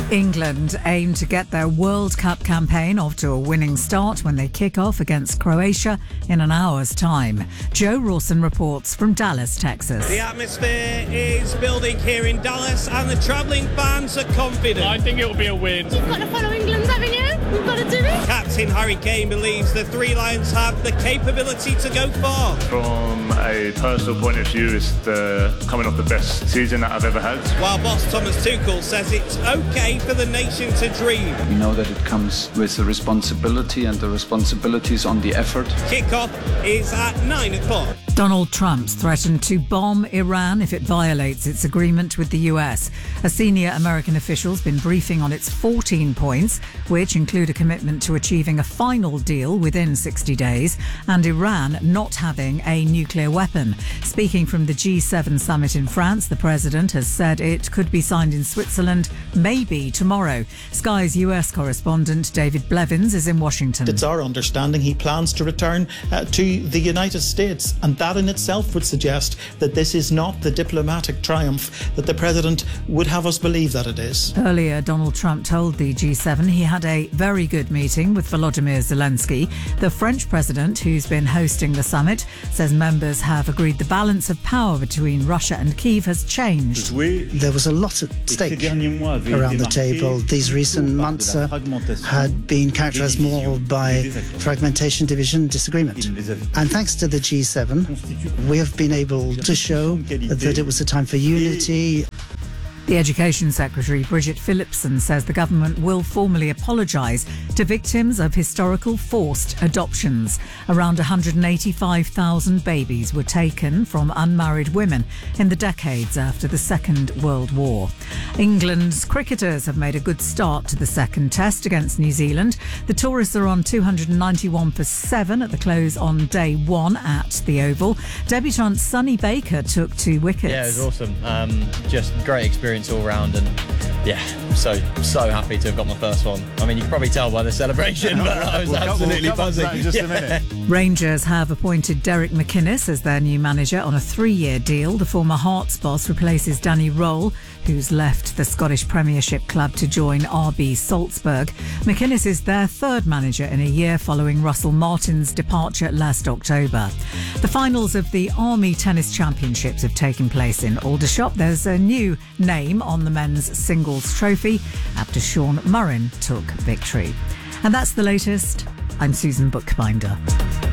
England aim to get their World Cup campaign off to a winning start when they kick off against Croatia in an hour's time. Joe Rawson reports from Dallas, Texas. The atmosphere is building here in Dallas and the travelling fans are confident. I think it will be a win. You've got to follow England, haven't you? We've got to do it. Captain Harry Kane believes the Three Lions have the capability to go far. From a personal point of view, it's coming off the best season that I've ever had. While boss Thomas Tuchel says it's okay for the nation to dream. We know that it comes with the responsibility, and the responsibility is on the effort. Kickoff is at 9 o'clock. Donald Trump's threatened to bomb Iran if it violates its agreement with the US. A senior American official's been briefing on its 14 points, which include a commitment to achieving a final deal within 60 days and Iran not having a nuclear weapon. Speaking from the G7 summit in France, the president has said it could be signed in Switzerland maybe tomorrow. Sky's US correspondent David Blevins is in Washington. It's our understanding he plans to return to the United States, and that in itself would suggest that this is not the diplomatic triumph that the president would have us believe that it is. Earlier, Donald Trump told the G7 he had a very good meeting with Volodymyr Zelensky. The French president, who's been hosting the summit, says members have agreed the balance of power between Russia and Kyiv has changed. There was a lot at stake around the table. These recent months had been characterised more by fragmentation, division, disagreement. And thanks to the G7, we have been able to show that it was a time for unity. The Education Secretary, Bridget Phillipson, says the government will formally apologise to victims of historical forced adoptions. Around 185,000 babies were taken from unmarried women in the decades after the Second World War. England's cricketers have made a good start to the second test against New Zealand. The tourists are on 291 for 7 at the close on day 1 at the Oval. Debutant Sonny Baker took 2 wickets. Yeah, it was awesome. Just great experience all round, and yeah, so happy to have got my first one. I mean, you can probably tell by the celebration, but I was absolutely buzzing. In just a minute. Rangers have appointed Derek McInnes as their new manager on a 3-year deal. The former Hearts boss replaces Danny Roll, who's left the Scottish Premiership club to join RB Salzburg. McInnes is their 3rd manager in a year following Russell Martin's departure last October. The finals of the Army Tennis Championships have taken place in Aldershot. There's a new name on the men's singles trophy after Sean Murrin took victory. And that's the latest. I'm Susan Bookbinder.